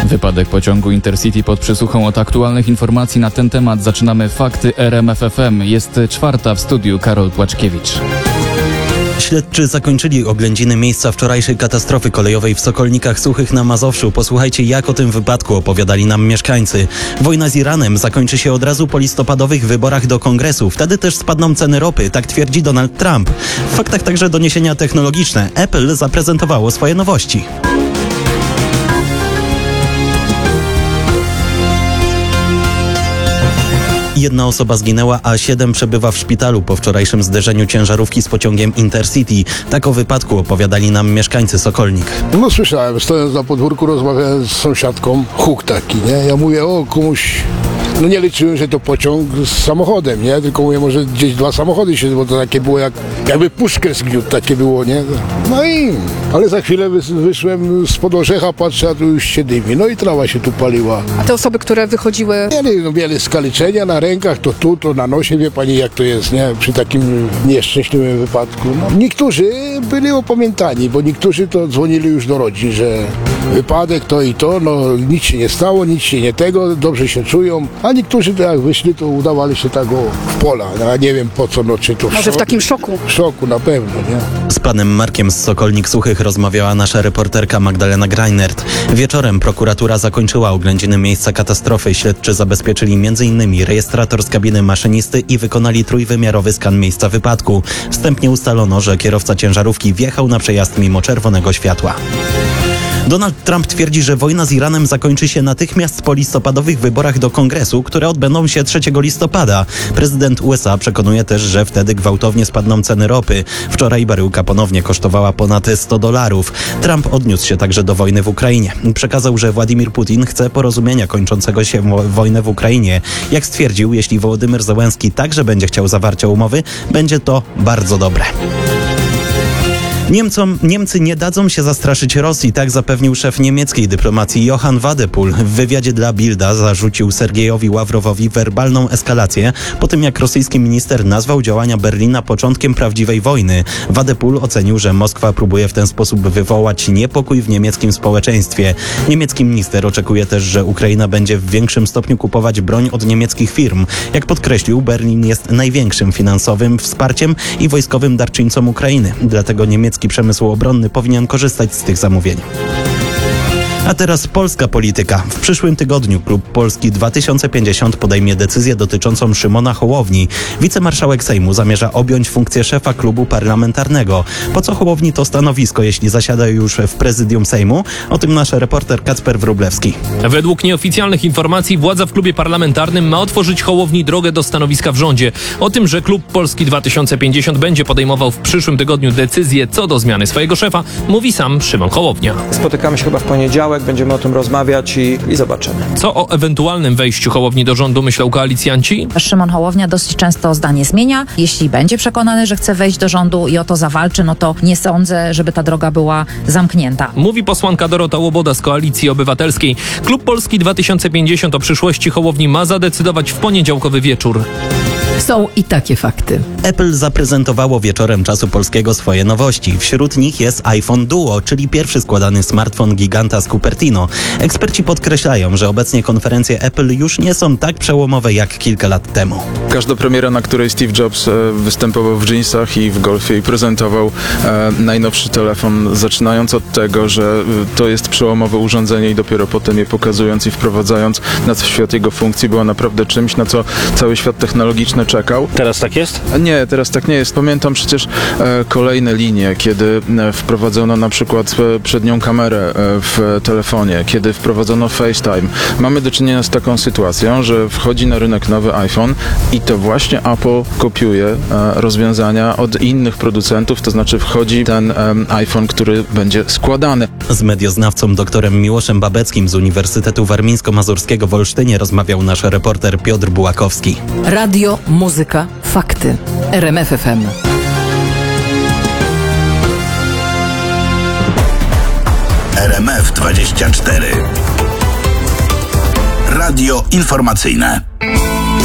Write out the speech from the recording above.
Wypadek pociągu Intercity pod Przysłuchą. Od aktualnych informacji na ten temat zaczynamy Fakty RMF FM. Jest 4:00, w studiu Karol Płaczkiewicz. Śledczy zakończyli oględziny miejsca wczorajszej katastrofy kolejowej w Sokolnikach Suchych na Mazowszu. Posłuchajcie, jak o tym wypadku opowiadali nam mieszkańcy. Wojna z Iranem zakończy się od razu po listopadowych wyborach do Kongresu. Wtedy też spadną ceny ropy, tak twierdzi Donald Trump. W faktach także doniesienia technologiczne. Apple zaprezentowało swoje nowości. Jedna osoba zginęła, a 7 przebywa w szpitalu po wczorajszym zderzeniu ciężarówki z pociągiem Intercity. Tak o wypadku opowiadali nam mieszkańcy Sokolnik. No słyszałem, stojąc na podwórku, rozmawiałem z sąsiadką, huk taki, nie? Ja mówię, komuś... No nie liczyłem, że to pociąg z samochodem, nie? Tylko mówię, może gdzieś 2 samochody się, bo to takie było jakby puszkę zgniótł, takie było, nie? No i... Ale za chwilę wyszłem spod orzecha, patrzę, a tu już się dymi. No i trawa się tu paliła. A te osoby, które wychodziły? Mieli skaleczenia na rękach, to tu, to na nosie, wie pani jak to jest, nie? Przy takim nieszczęśliwym wypadku. No. Niektórzy byli opamiętani, bo niektórzy to dzwonili już do rodzin, że wypadek to i to, no nic się nie stało, nic się nie tego, dobrze się czują. A niektórzy to jak wyszli, to udawali się tak w pola. No, ja nie wiem po co, no czy to Może w takim szoku? W szoku na pewno, nie? Z panem Markiem z Sokolnik Suchych rozmawiała nasza reporterka Magdalena Greinert. Wieczorem prokuratura zakończyła oględziny miejsca katastrofy. Śledczy zabezpieczyli m.in. rejestrator z kabiny maszynisty i wykonali trójwymiarowy skan miejsca wypadku. Wstępnie ustalono, że kierowca ciężarówki wjechał na przejazd mimo czerwonego światła. Donald Trump twierdzi, że wojna z Iranem zakończy się natychmiast po listopadowych wyborach do Kongresu, które odbędą się 3 listopada. Prezydent USA przekonuje też, że wtedy gwałtownie spadną ceny ropy. Wczoraj baryłka ponownie kosztowała ponad $100. Trump odniósł się także do wojny w Ukrainie. Przekazał, że Władimir Putin chce porozumienia kończącego się wojnę w Ukrainie. Jak stwierdził, jeśli Wołodymyr Zełenski także będzie chciał zawarcia umowy, będzie to bardzo dobre. Niemcy nie dadzą się zastraszyć Rosji, tak zapewnił szef niemieckiej dyplomacji Johann Wadephul. W wywiadzie dla Bilda zarzucił Sergejowi Ławrowowi werbalną eskalację po tym, jak rosyjski minister nazwał działania Berlina początkiem prawdziwej wojny. Wadephul ocenił, że Moskwa próbuje w ten sposób wywołać niepokój w niemieckim społeczeństwie. Niemiecki minister oczekuje też, że Ukraina będzie w większym stopniu kupować broń od niemieckich firm. Jak podkreślił, Berlin jest największym finansowym wsparciem i wojskowym darczyńcą Ukrainy. Dlatego niemiecki przemysł obronny powinien korzystać z tych zamówień. A teraz polska polityka. W przyszłym tygodniu Klub Polski 2050 podejmie decyzję dotyczącą Szymona Hołowni. Wicemarszałek Sejmu zamierza objąć funkcję szefa klubu parlamentarnego. Po co Hołowni to stanowisko, jeśli zasiada już w prezydium Sejmu? O tym nasz reporter Kacper Wróblewski. Według nieoficjalnych informacji władza w klubie parlamentarnym ma otworzyć Hołowni drogę do stanowiska w rządzie. O tym, że Klub Polski 2050 będzie podejmował w przyszłym tygodniu decyzję co do zmiany swojego szefa, mówi sam Szymon Hołownia. Spotykamy się chyba w poniedziałek, będziemy o tym rozmawiać i zobaczymy. Co o ewentualnym wejściu Hołowni do rządu myślą koalicjanci? Szymon Hołownia dosyć często zdanie zmienia. Jeśli będzie przekonany, że chce wejść do rządu i o to zawalczy, no to nie sądzę, żeby ta droga była zamknięta. Mówi posłanka Dorota Łoboda z Koalicji Obywatelskiej. Klub Polski 2050 o przyszłości Hołowni ma zadecydować w poniedziałkowy wieczór. Są i takie fakty. Apple zaprezentowało wieczorem Czasu Polskiego swoje nowości. Wśród nich jest iPhone Duo, czyli pierwszy składany smartfon giganta z Cupertino. Eksperci podkreślają, że obecnie konferencje Apple już nie są tak przełomowe jak kilka lat temu. Każda premiera, na której Steve Jobs występował w dżinsach i w golfie i prezentował najnowszy telefon, zaczynając od tego, że to jest przełomowe urządzenie i dopiero potem je pokazując i wprowadzając na świat jego funkcji, była naprawdę czymś, na co cały świat technologiczny czekał. Teraz tak jest? Nie, teraz tak nie jest. Pamiętam przecież kolejne linie, kiedy wprowadzono na przykład przednią kamerę w telefonie, kiedy wprowadzono FaceTime. Mamy do czynienia z taką sytuacją, że wchodzi na rynek nowy iPhone i to właśnie Apple kopiuje rozwiązania od innych producentów, to znaczy wchodzi ten iPhone, który będzie składany. Z medioznawcą doktorem Miłoszem Babeckim z Uniwersytetu Warmińsko-Mazurskiego w Olsztynie rozmawiał nasz reporter Piotr Bułakowski. Radio, muzyka, fakty. RMF FM. RMF 24. Radio informacyjne.